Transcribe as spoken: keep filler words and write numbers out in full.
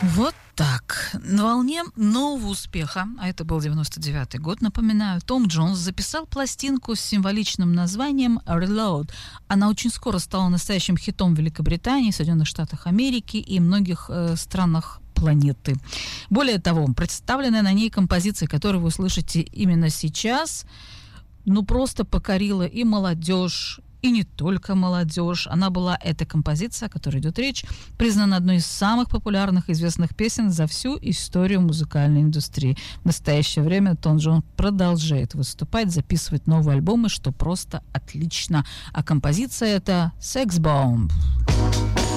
Вот так. На волне нового успеха, а это был девяносто девятый год, напоминаю, Том Джонс записал пластинку с символичным названием «Reload». Она очень скоро стала настоящим хитом в Великобритании, Соединенных Штатах Америки и многих э, странах планеты. Более того, представленная на ней композиция, которую вы услышите именно сейчас, ну просто покорила и молодежь, и не только молодежь. Она была, эта композиция, о которой идет речь, признана одной из самых популярных и известных песен за всю историю музыкальной индустрии. В настоящее время Том Джонс продолжает выступать, записывать новые альбомы, что просто отлично. А композиция — это «Sex Bomb».